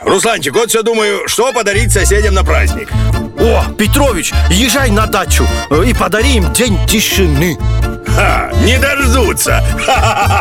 Русланчик, вот все думаю, что подарить соседям на праздник. О, Петрович, езжай на дачу и подари им день тишины. Не дождутся.